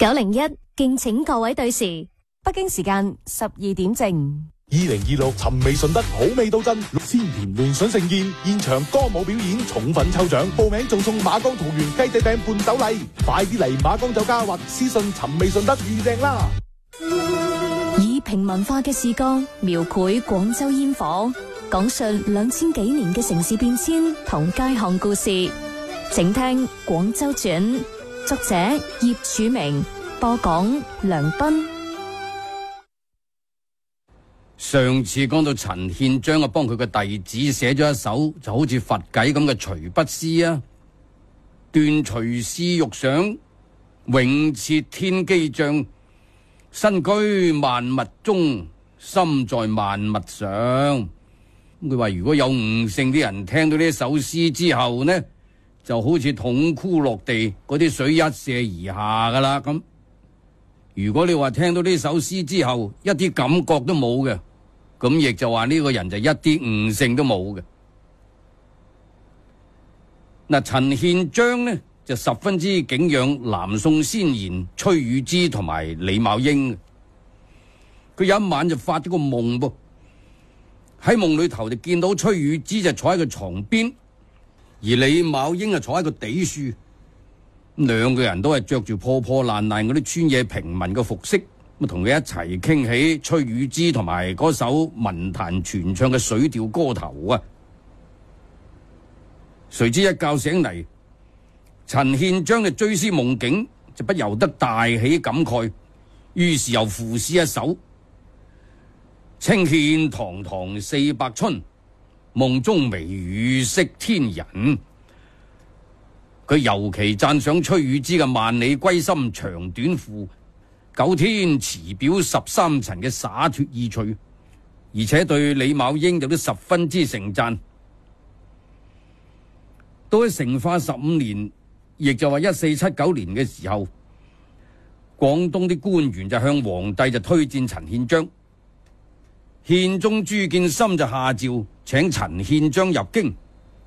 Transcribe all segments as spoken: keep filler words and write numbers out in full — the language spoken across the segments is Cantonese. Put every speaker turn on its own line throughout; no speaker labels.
九零一敬請各位對時，北京時間十二點正。
二零二六尋味順德好味到震，六千田聯想盛宴，現場歌舞表演，寵粉抽獎，報名仲送馬崗桃園雞仔餅伴手禮，快啲嚟馬崗酒家或私信尋味順德預訂啦！
以平民化嘅視角描繪廣州煙火，講述兩千幾年嘅城市變遷同街巷故事，請聽《廣州傳》，作者葉柱明，播講梁斌。
上次講到陳憲章啊，幫佢個弟子寫咗一首就好似佛偈咁嘅隨筆詩啊，斷隨思欲想，永設天機障，身居萬物中，心在萬物上。佢話如果有悟性啲人聽到呢首詩之後呢，就好似桶箍落地，嗰啲水一瀉而下噶啦咁。如果你話聽到呢首詩之後一啲感覺都冇嘅，咁亦就話呢個人就一啲悟性都冇嘅。嗱，陳憲章呢就十分之敬仰南宋先賢崔宇之同埋李茂英。佢有一晚就發咗個夢噃，喺夢裏頭就見到崔宇之就坐喺個床邊，而李茂英就坐喺個地樹。兩個人都係着住破破爛爛嗰啲村野平民嘅服飾，咁同佢一齊傾起崔宇之同埋嗰首文壇傳唱嘅水調歌頭啊！誰知一覺醒嚟，陳憲章嘅追思夢境，就不由得大喜感慨，於是又賦詩一首：清獻堂堂四百春，夢中微雨識天人。佢尤其讚賞崔宇之嘅萬里歸心長短賦，九天詞表十三塵嘅灑脫意趣，而且對李茂英有啲十分之盛讚。到咗成化十五年，亦就話一四七九年嘅時候，廣東啲官員就向皇帝就推薦陳憲章，憲宗朱見深就下詔請陳憲章入京。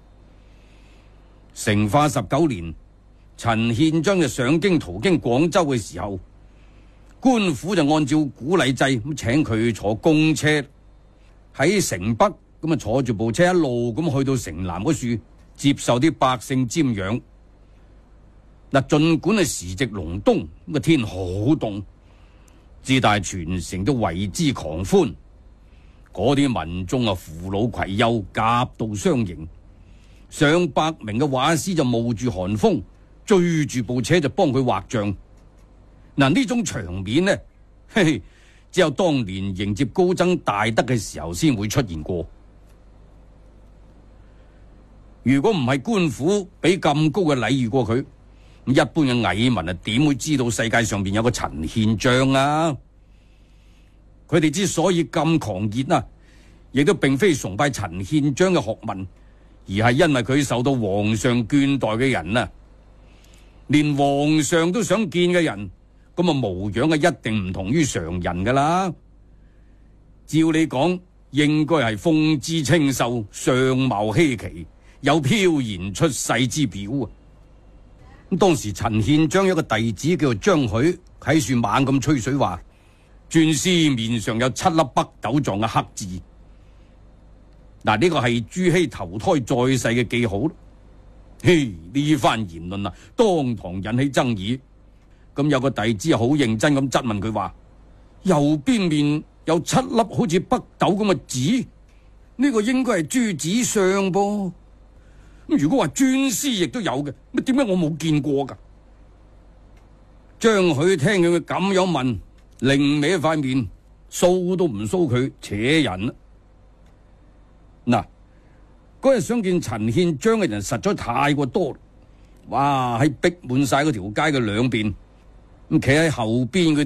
成化十九年，陳憲章就上京途經廣州嘅時候，官府就按照古禮制咁請佢坐公車，喺城北咁啊坐住部車一路咁去到城南嗰處接受啲百姓瞻仰。嗱，盡管係時值隆冬，咁個天好凍，之但全城都為之狂歡。嗰啲民眾啊扶老攜幼，夾道相迎。上百名嘅畫師就冒住寒風，追住部車就幫佢畫像。嗱，呢種場面呢，嘿嘿，只有當年迎接高僧大德嘅時候先會出現過。如果唔係官府俾咁高嘅禮遇過佢，咁一般嘅蟻民啊點會知道世界上邊有個陳憲章啊？佢哋之所以咁狂熱啊，亦都並非崇拜陳憲章嘅學問，而係因為佢受到皇上眷戴嘅人啊，連皇上都想見嘅人，咁啊模樣啊一定唔同於常人噶啦。照你講，應該係風姿清秀、相貌稀奇，有飄然出世之表啊！咁當時陳憲章有一個弟子叫做張許，喺樹猛咁吹水話，尊師面上有七粒北斗狀嘅黑痣。嗱，呢個係朱熹投胎在世嘅記號。嘿，呢番言論啊，當堂引起爭議。咁有個弟子好認真咁質問佢話：右邊面有七粒好似北斗咁嘅痣，呢個應該係朱子相噃。咁如果話尊師亦都有嘅，咁點解我冇見過噶？張許聽佢咁樣問，另歪塊面，騷都唔騷佢，扯人啦。嗱，嗰日想見陳憲章嘅人實在太過多，哇！喺逼滿晒嗰條街嘅兩邊，咁企喺後邊嗰